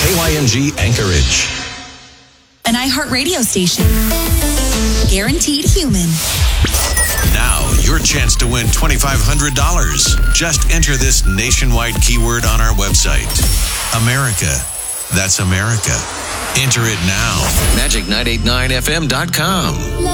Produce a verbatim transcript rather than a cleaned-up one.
K Y N G Anchorage. An iHeartRadio station. Guaranteed human. Now, your chance to win twenty-five hundred dollars. Just enter this nationwide keyword on our website. America. That's America. Enter it now. magic nine eight nine F M dot com.